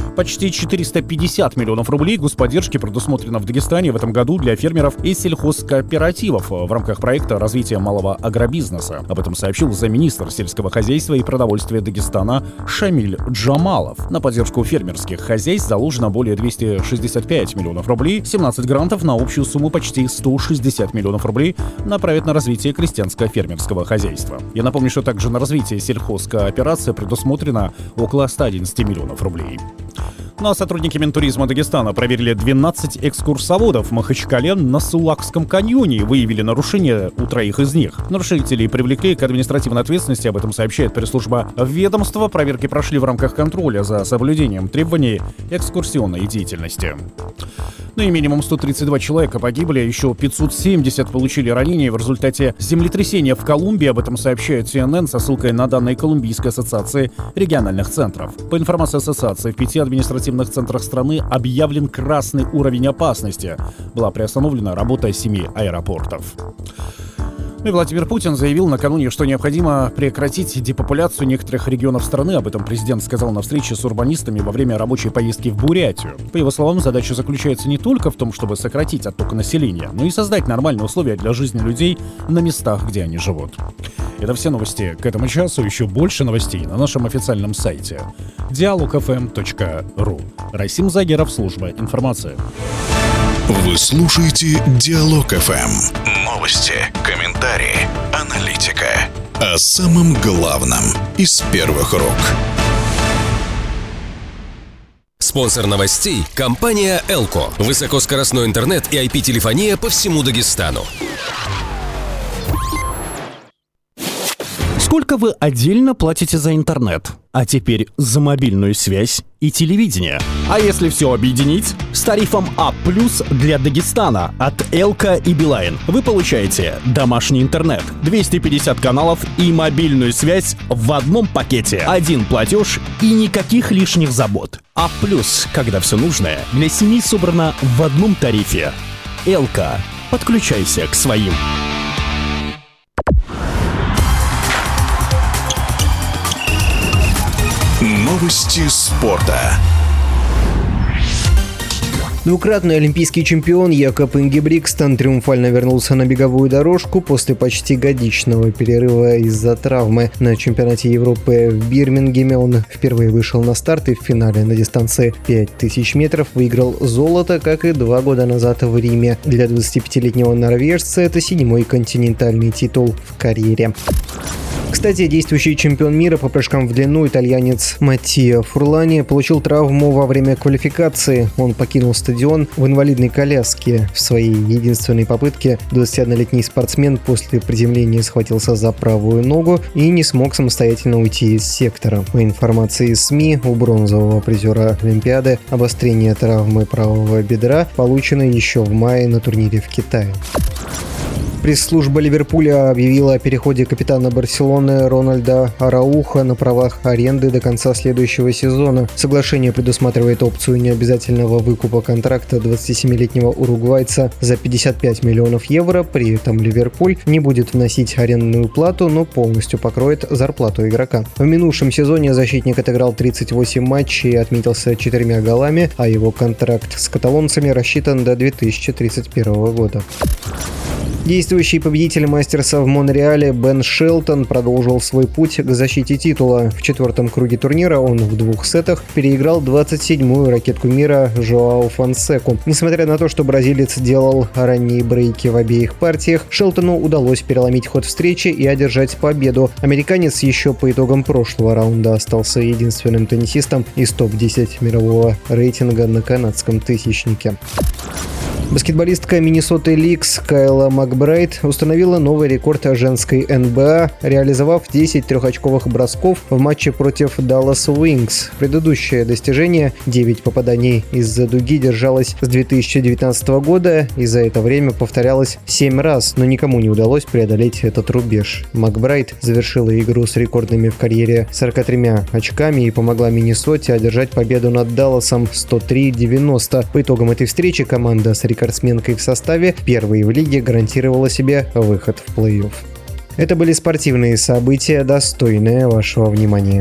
Почти 450 миллионов рублей господдержки предусмотрено в Дагестане в этом году для фермеров и сельхозкооперативов в рамках проекта развития малого агробизнеса. Об этом сообщил замминистра сельского хозяйства и продовольствия Дагестана Шамиль Джамалов. На поддержку фермерских хозяйств заложено более 265 миллионов рублей, 17 грантов на общую сумму почти 160 миллионов рублей направят на развитие крестьянско-фермерского хозяйства. Я напомню, что также на развитие сельхозкооперации предусмотрено около 111 миллионов рублей. Ну а сотрудники Минтуризма Дагестана проверили 12 экскурсоводов в Махачкале на Сулакском каньоне и выявили нарушения у 3 из них. Нарушителей привлекли к административной ответственности, об этом сообщает пресс-служба ведомства. Проверки прошли в рамках контроля за соблюдением требований экскурсионной деятельности. Ну и минимум 132 человека погибли, еще 570 получили ранения в результате землетрясения в Колумбии. Об этом сообщает CNN со ссылкой на данные Колумбийской ассоциации региональных центров. По информации ассоциации, в 5 административных центрах страны объявлен красный уровень опасности. Была приостановлена работа 7 аэропортов. И Владимир Путин заявил накануне, что необходимо прекратить депопуляцию некоторых регионов страны. Об этом президент сказал на встрече с урбанистами во время рабочей поездки в Бурятию. По его словам, задача заключается не только в том, чтобы сократить отток населения, но и создать нормальные условия для жизни людей на местах, где они живут. Это все новости к этому часу. Еще больше новостей на нашем официальном сайте dialogfm.ru. Расим Загеров, служба информации. Вы слушаете Диалог ФМ. Новости, комментарии, аналитика. О самом главном из первых рук. Спонсор новостей – компания «Элко». Высокоскоростной интернет и IP-телефония по всему Дагестану. Сколько вы отдельно платите за интернет? А теперь за мобильную связь и телевидение. А если все объединить? С тарифом А+ для Дагестана от Элка и Билайн вы получаете домашний интернет, 250 каналов и мобильную связь в одном пакете. Один платеж и никаких лишних забот. А+, когда все нужное для семьи собрано в одном тарифе. Элка. Подключайся к своим. Новости спорта. Двукратный олимпийский чемпион Якоб Ингебригтсен триумфально вернулся на беговую дорожку после почти годичного перерыва из-за травмы. На чемпионате Европы в Бирмингеме он впервые вышел на старт и в финале на дистанции 5000 метров выиграл золото, как и 2 года назад в Риме. Для 25-летнего норвежца это 7-й континентальный титул в карьере. Кстати, действующий чемпион мира по прыжкам в длину итальянец Маттио Фурлани получил травму во время квалификации. Он покинул стадион в инвалидной коляске. В своей единственной попытке 21-летний спортсмен после приземления схватился за правую ногу и не смог самостоятельно уйти из сектора. По информации СМИ, у бронзового призера Олимпиады обострение травмы правого бедра получено еще в мае на турнире в Китае. Пресс-служба Ливерпуля объявила о переходе капитана Барселоны Рональда Арауха на правах аренды до конца следующего сезона. Соглашение предусматривает опцию необязательного выкупа контракта 27-летнего уругвайца за 55 миллионов евро. При этом Ливерпуль не будет вносить арендную плату, но полностью покроет зарплату игрока. В минувшем сезоне защитник отыграл 38 матчей и отметился 4 голами, а его контракт с каталонцами рассчитан до 2031 года. Действующий победитель мастерса в Монреале Бен Шелтон продолжил свой путь к защите титула. В 4-м круге турнира он в 2 сетах переиграл 27-ю ракетку мира Жоао Фонсеку. Несмотря на то, что бразилец делал ранние брейки в обеих партиях, Шелтону удалось переломить ход встречи и одержать победу. Американец еще по итогам прошлого раунда остался единственным теннисистом из топ-10 мирового рейтинга на канадском тысячнике. Баскетболистка Миннесоты Ликс Кайла Макбрайт установила новый рекорд женской НБА, реализовав 10 трехочковых бросков в матче против Dallas Wings. Предыдущее достижение, 9 попаданий из-за дуги, держалось с 2019 года и за это время повторялось 7 раз, но никому не удалось преодолеть этот рубеж. Макбрайт завершила игру с рекордными в карьере 43 очками и помогла Миннесоте одержать победу над Далласом 103-90. По итогам этой встречи команда с рекордсменкой в составе, первой в лиге, гарантировала себе выход в плей-офф. Это были спортивные события, достойные вашего внимания.